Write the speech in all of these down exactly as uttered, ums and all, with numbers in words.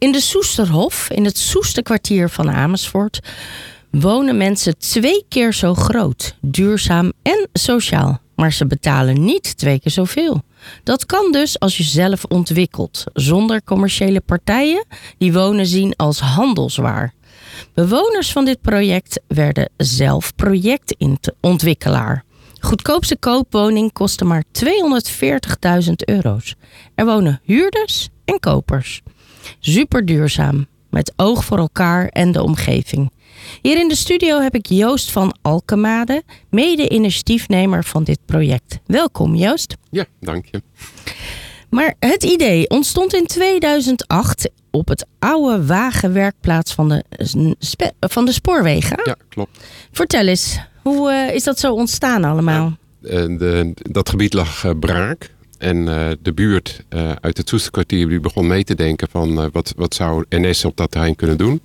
In de Soesterhof, in het Soesterkwartier van Amersfoort, wonen mensen twee keer zo groot, duurzaam en sociaal. Maar ze betalen niet twee keer zoveel. Dat kan dus als je zelf ontwikkelt, zonder commerciële partijen die wonen zien als handelswaar. Bewoners van dit project werden zelf projectontwikkelaar. Goedkoopste koopwoning kostte maar tweehonderdveertigduizend euro's. Er wonen huurders en kopers. Super duurzaam, met oog voor elkaar en de omgeving. Hier in de studio heb ik Joost van Alkemade, mede-initiatiefnemer van dit project. Welkom Joost. Ja, dank je. Maar het idee ontstond in tweeduizend acht op het oude wagenwerkplaats van de, van de spoorwegen. Ja, klopt. Vertel eens, hoe uh, is dat zo ontstaan allemaal? Ja, de, dat gebied lag uh, braak. En uh, de buurt uh, uit het Soesterkwartier die begon mee te denken van uh, wat, wat zou N S op dat terrein kunnen doen.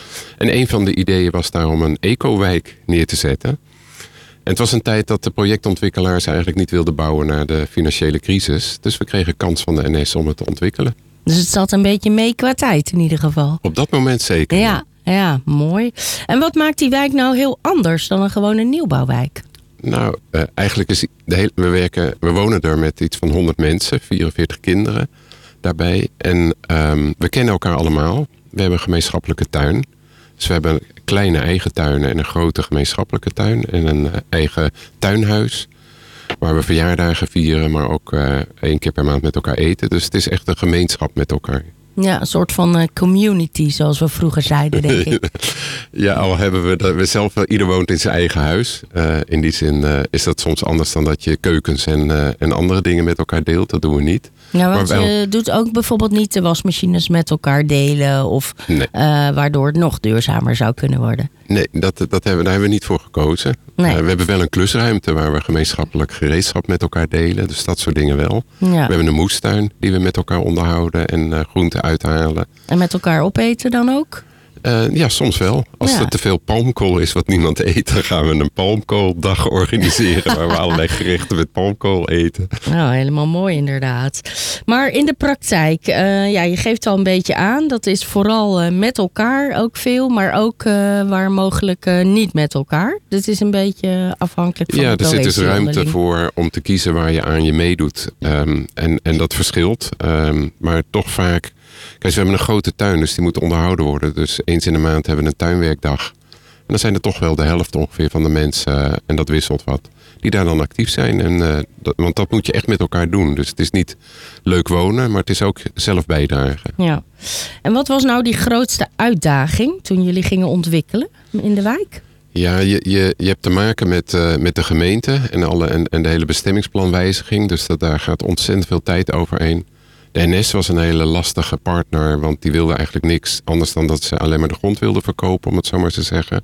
En een van de ideeën was daar om een ecowijk neer te zetten. En het was een tijd dat de projectontwikkelaars eigenlijk niet wilden bouwen naar de financiële crisis. Dus we kregen kans van de N S om het te ontwikkelen. Dus het zat een beetje mee qua tijd in ieder geval. Op dat moment zeker. Ja, ja, mooi. En wat maakt die wijk nou heel anders dan een gewone nieuwbouwwijk? Nou, uh, eigenlijk is de hele, we werken, we wonen er met iets van honderd mensen, vierenveertig kinderen daarbij. En um, we kennen elkaar allemaal. We hebben een gemeenschappelijke tuin. Dus we hebben kleine eigen tuinen en een grote gemeenschappelijke tuin. En een uh, eigen tuinhuis. Waar we verjaardagen vieren, maar ook uh, één keer per maand met elkaar eten. Dus het is echt een gemeenschap met elkaar. Ja, een soort van uh, community, zoals we vroeger zeiden, denk ik. Ja, al hebben we dat we zelf, ieder woont in zijn eigen huis. Uh, in die zin uh, is dat soms anders dan dat je keukens en, uh, en andere dingen met elkaar deelt. Dat doen we niet. Ja, want maar wel... je doet ook bijvoorbeeld niet de wasmachines met elkaar delen. Of nee. uh, waardoor het nog duurzamer zou kunnen worden. Nee, dat, dat hebben, daar hebben we niet voor gekozen. Nee. Uh, we hebben wel een klusruimte waar we gemeenschappelijk gereedschap met elkaar delen. Dus dat soort dingen wel. Ja. We hebben een moestuin die we met elkaar onderhouden en uh, groenten uithalen. En met elkaar opeten dan ook? Uh, ja, soms wel. Als ja. er te veel palmkool is wat niemand eet, dan gaan we een palmkooldag organiseren. Waar we allerlei gerechten met palmkool eten. Nou, helemaal mooi inderdaad. Maar in de praktijk, uh, ja, je geeft al een beetje aan. Dat is vooral uh, met elkaar ook veel, maar ook uh, waar mogelijk uh, niet met elkaar. Dat is een beetje afhankelijk van ja, de er zit dus ruimte onderling. voor om te kiezen waar je aan je meedoet. Um, en, en dat verschilt. Um, maar toch vaak... Kijk, we hebben een grote tuin, dus die moet onderhouden worden. Dus eens in de maand hebben we een tuinwerkdag. En dan zijn er toch wel de helft ongeveer van de mensen, uh, en dat wisselt wat, die daar dan actief zijn. En, uh, dat, want dat moet je echt met elkaar doen. Dus het is niet leuk wonen, maar het is ook zelf bijdragen. Ja. En wat was nou die grootste uitdaging toen jullie gingen ontwikkelen in de wijk? Ja, je, je, je hebt te maken met, uh, met de gemeente en, alle, en, en de hele bestemmingsplanwijziging. Dus dat, daar gaat ontzettend veel tijd overheen. De N S was een hele lastige partner, want die wilde eigenlijk niks anders dan dat ze alleen maar de grond wilden verkopen, om het zo maar te zeggen.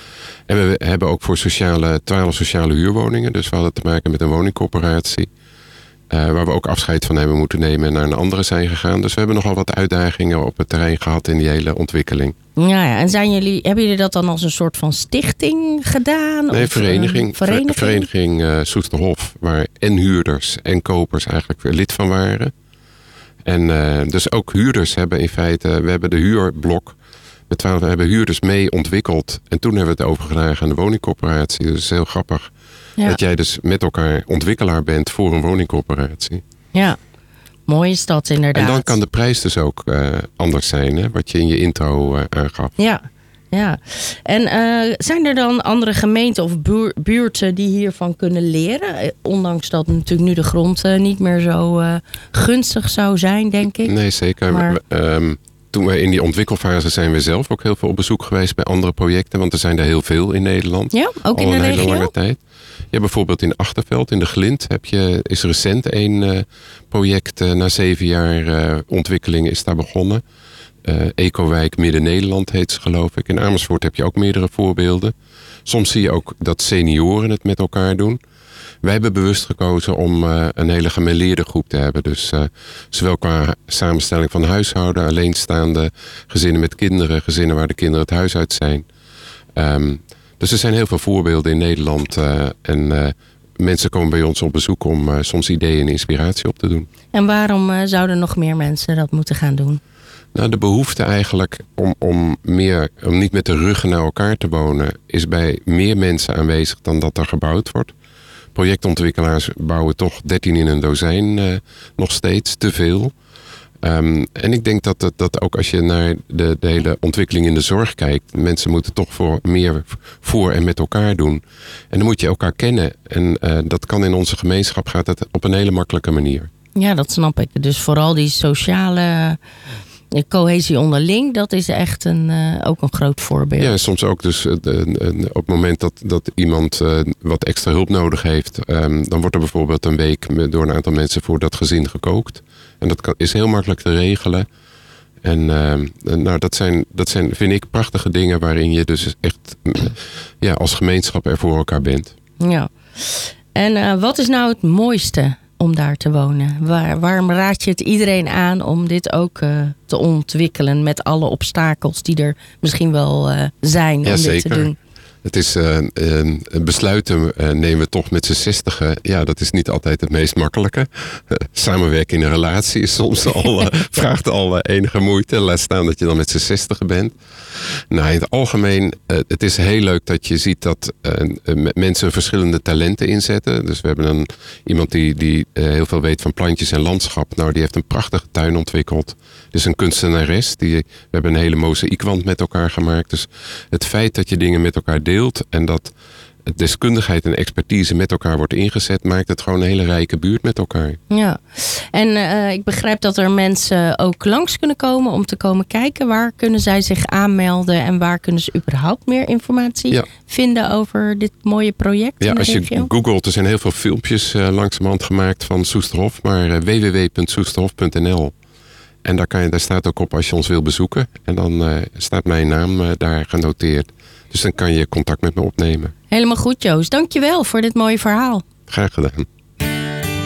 En we hebben ook voor sociale, twaalf sociale huurwoningen, dus we hadden te maken met een woningcorporatie, uh, waar we ook afscheid van hebben moeten nemen en naar een andere zijn gegaan. Dus we hebben nogal wat uitdagingen op het terrein gehad in die hele ontwikkeling. Ja, ja. En zijn jullie, hebben jullie dat dan als een soort van stichting gedaan? Nee, of, vereniging. Uh, vereniging, vereniging uh, Soesterhof, waar en huurders en kopers eigenlijk weer lid van waren. En uh, dus ook huurders hebben in feite, we hebben de huurblok, met twaalf, we hebben huurders mee ontwikkeld. En toen hebben we het overgedragen aan de woningcorporatie. Dus het is heel grappig ja. dat jij dus met elkaar ontwikkelaar bent voor een woningcorporatie. Ja, mooie stad inderdaad. En dan kan de prijs dus ook uh, anders zijn, hè, wat je in je intro uh, aangaf. Ja. Ja, en uh, zijn er dan andere gemeenten of buur, buurten die hiervan kunnen leren? Ondanks dat natuurlijk nu de grond uh, niet meer zo uh, gunstig zou zijn, denk ik. Nee, zeker. Maar... Um, toen we in die ontwikkelfase zijn we zelf ook heel veel op bezoek geweest bij andere projecten. Want er zijn er heel veel in Nederland. Ja, ook al in de een regio? hele lange tijd. Ja, bijvoorbeeld in Achterveld, in de Glint, heb je, is recent een uh, project uh, na zeven jaar uh, ontwikkeling is daar begonnen. Uh, Ecowijk Midden-Nederland heet ze, geloof ik. In Amersfoort heb je ook meerdere voorbeelden. Soms zie je ook dat senioren het met elkaar doen. Wij hebben bewust gekozen om uh, een hele gemêleerde groep te hebben. Dus uh, zowel qua samenstelling van huishouden, alleenstaande gezinnen met kinderen, gezinnen waar de kinderen het huis uit zijn. Um, dus er zijn heel veel voorbeelden in Nederland. Uh, en uh, mensen komen bij ons op bezoek om uh, soms ideeën en inspiratie op te doen. En waarom uh, zouden nog meer mensen dat moeten gaan doen? Nou, de behoefte eigenlijk om, om, meer, om niet met de ruggen naar elkaar te wonen is bij meer mensen aanwezig dan dat er gebouwd wordt. Projectontwikkelaars bouwen toch dertien in een dozijn uh, nog steeds, te veel. Um, en ik denk dat, dat, dat ook als je naar de, de hele ontwikkeling in de zorg kijkt, mensen moeten toch voor meer voor en met elkaar doen. En dan moet je elkaar kennen. En uh, dat kan in onze gemeenschap, gaat dat op een hele makkelijke manier. Ja, dat snap ik. Dus vooral die sociale cohesie onderling, dat is echt een, uh, ook een groot voorbeeld. Ja, soms ook dus uh, uh, uh, op het moment dat, dat iemand uh, wat extra hulp nodig heeft, um, dan wordt er bijvoorbeeld een week door een aantal mensen voor dat gezin gekookt. En dat kan, is heel makkelijk te regelen. En uh, nou, dat zijn, dat zijn, vind ik, prachtige dingen waarin je dus echt uh, ja, als gemeenschap er voor elkaar bent. Ja. En uh, wat is nou het mooiste om daar te wonen? Waar, waarom raad je het iedereen aan om dit ook uh, te ontwikkelen met alle obstakels die er misschien wel uh, zijn ja, om zeker. dit te doen? Het is uh, uh, besluiten uh, nemen we toch met z'n zestigen. Ja, dat is niet altijd het meest makkelijke. Uh, samenwerken in een relatie is soms al, uh, vraagt al uh, enige moeite. Laat staan dat je dan met z'n zestigen bent. Nou, in het algemeen, uh, het is heel leuk dat je ziet dat uh, mensen verschillende talenten inzetten. Dus we hebben een, iemand die, die uh, heel veel weet van plantjes en landschap. Nou, die heeft een prachtige tuin ontwikkeld. Dus een kunstenares. Die, we hebben een hele mozaïekwand met elkaar gemaakt. Dus het feit dat je dingen met elkaar deelt en dat deskundigheid en expertise met elkaar wordt ingezet, maakt het gewoon een hele rijke buurt met elkaar. Ja, en uh, ik begrijp dat er mensen ook langs kunnen komen om te komen kijken. Waar kunnen zij zich aanmelden en waar kunnen ze überhaupt meer informatie ja. vinden over dit mooie project? Ja, in de als je regio? googelt, er zijn heel veel filmpjes uh, langzamerhand gemaakt van Soesterhof, maar uh, w w w punt soesterhof punt n l. En daar, kan je, daar staat ook op als je ons wil bezoeken. En dan uh, staat mijn naam uh, daar genoteerd. Dus dan kan je contact met me opnemen. Helemaal goed, Joost. Dank je wel voor dit mooie verhaal. Graag gedaan.